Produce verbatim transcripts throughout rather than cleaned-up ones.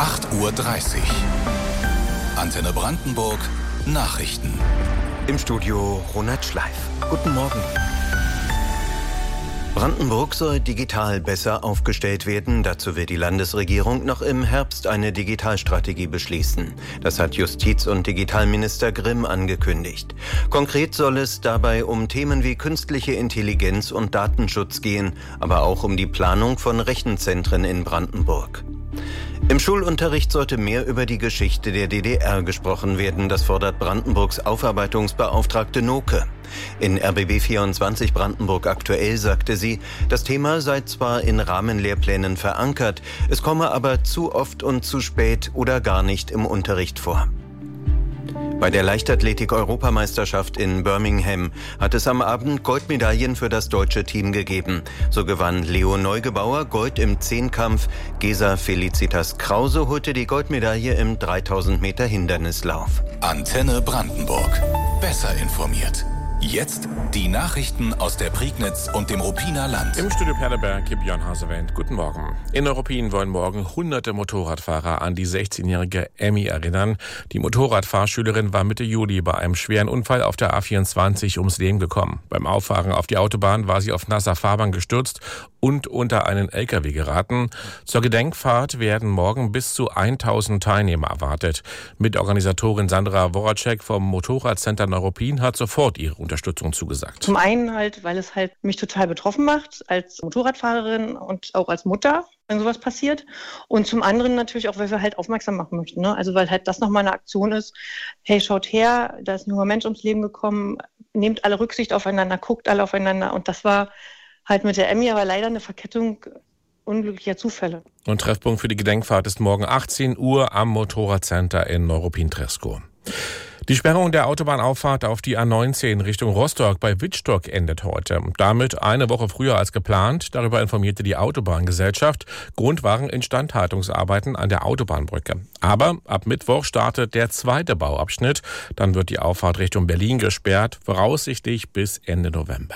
acht Uhr dreißig. Antenne Brandenburg Nachrichten. Im Studio Ronald Schleif. Guten Morgen. Brandenburg soll digital besser aufgestellt werden. Dazu will die Landesregierung noch im Herbst eine Digitalstrategie beschließen. Das hat Justiz- und Digitalminister Grimm angekündigt. Konkret soll es dabei um Themen wie künstliche Intelligenz und Datenschutz gehen, aber auch um die Planung von Rechenzentren in Brandenburg. Im Schulunterricht sollte mehr über die Geschichte der D D R gesprochen werden. Das fordert Brandenburgs Aufarbeitungsbeauftragte Noke. In R B B vierundzwanzig Brandenburg aktuell sagte sie, das Thema sei zwar in Rahmenlehrplänen verankert, es komme aber zu oft und zu spät oder gar nicht im Unterricht vor. Bei der Leichtathletik-Europameisterschaft in Birmingham hat es am Abend Goldmedaillen für das deutsche Team gegeben. So gewann Leo Neugebauer Gold im Zehnkampf. Gesa Felicitas Krause holte die Goldmedaille im dreitausend Meter Hindernislauf. Antenne Brandenburg. Besser informiert. Jetzt die Nachrichten aus der Prignitz und dem Ruppiner Land. Im Studio Perleberg, Björn Hasewend. Guten Morgen. In Ruppin wollen morgen hunderte Motorradfahrer an die sechzehnjährige Emmy erinnern. Die Motorradfahrschülerin war Mitte Juli bei einem schweren Unfall auf der A vierundzwanzig ums Leben gekommen. Beim Auffahren auf die Autobahn war sie auf nasser Fahrbahn gestürzt und unter einen L K W geraten. Zur Gedenkfahrt werden morgen bis zu tausend Teilnehmer erwartet. Mitorganisatorin Sandra Woracek vom Motorradcenter Neuruppin hat sofort ihre Unterstützung zugesagt. Zum einen halt, weil es halt mich total betroffen macht, als Motorradfahrerin und auch als Mutter, wenn sowas passiert. Und zum anderen natürlich auch, weil wir halt aufmerksam machen möchten. Ne? Also weil halt das nochmal eine Aktion ist, hey, schaut her, da ist ein junger Mensch ums Leben gekommen, nehmt alle Rücksicht aufeinander, guckt alle aufeinander. Und das war halt mit der Emmy aber leider eine Verkettung unglücklicher Zufälle. Und Treffpunkt für die Gedenkfahrt ist morgen achtzehn Uhr am Motorradcenter in Neuruppin-Treschow. Die Sperrung der Autobahnauffahrt auf die A neunzehn Richtung Rostock bei Wittstock endet heute. Damit eine Woche früher als geplant. Darüber informierte die Autobahngesellschaft. Grund waren Instandhaltungsarbeiten an der Autobahnbrücke. Aber ab Mittwoch startet der zweite Bauabschnitt. Dann wird die Auffahrt Richtung Berlin gesperrt, voraussichtlich bis Ende November.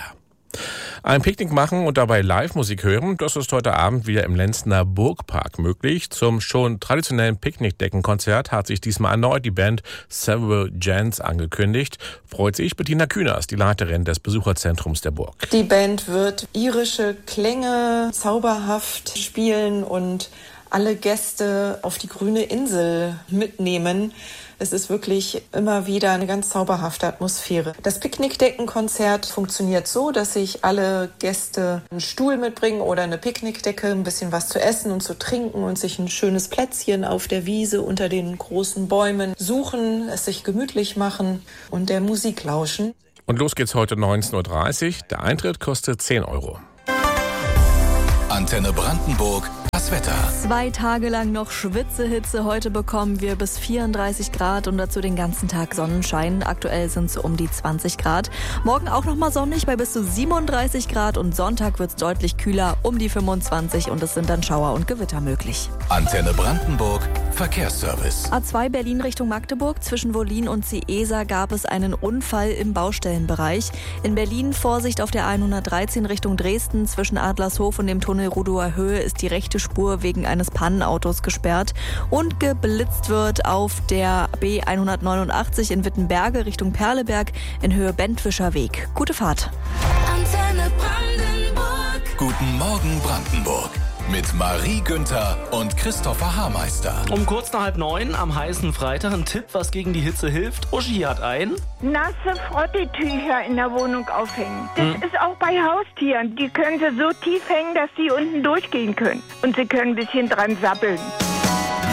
Ein Picknick machen und dabei Live-Musik hören, das ist heute Abend wieder im Lenzner Burgpark möglich. Zum schon traditionellen Picknickdeckenkonzert hat sich diesmal erneut die Band Several Gents angekündigt. Freut sich Bettina Kühners, die Leiterin des Besucherzentrums der Burg. Die Band wird irische Klänge zauberhaft spielen und alle Gäste auf die grüne Insel mitnehmen. Es ist wirklich immer wieder eine ganz zauberhafte Atmosphäre. Das Picknickdeckenkonzert funktioniert so, dass sich alle Gäste einen Stuhl mitbringen oder eine Picknickdecke, ein bisschen was zu essen und zu trinken und sich ein schönes Plätzchen auf der Wiese unter den großen Bäumen suchen, es sich gemütlich machen und der Musik lauschen. Und los geht's heute neunzehn Uhr dreißig. Der Eintritt kostet zehn Euro. Antenne Brandenburg. Das Wetter. Zwei Tage lang noch Schwitzehitze. Heute bekommen wir bis vierunddreißig Grad und dazu den ganzen Tag Sonnenschein. Aktuell sind es um die zwanzig Grad. Morgen auch nochmal sonnig bei bis zu siebenunddreißig Grad und Sonntag wird es deutlich kühler, um die fünfundzwanzig und es sind dann Schauer und Gewitter möglich. Antenne Brandenburg. Verkehrsservice. A zwei Berlin Richtung Magdeburg. Zwischen Wollin und Ciesa gab es einen Unfall im Baustellenbereich. In Berlin Vorsicht auf der hundertdreizehn Richtung Dresden. Zwischen Adlershof und dem Tunnel Rudower Höhe ist die rechte Spur wegen eines Pannenautos gesperrt. Und geblitzt wird auf der B hundertneunundachtzig in Wittenberge Richtung Perleberg in Höhe Bentwischer Weg. Gute Fahrt. Antenne Brandenburg. Guten Morgen Brandenburg. Mit Marie Günther und Christopher Haarmeister. Um kurz nach halb neun am heißen Freitag ein Tipp, was gegen die Hitze hilft. Uschi hat ein. Nasse Frottetücher in der Wohnung aufhängen. Das Hm. ist auch bei Haustieren. Die können sie so tief hängen, dass sie unten durchgehen können. Und sie können ein bisschen dran sabbeln.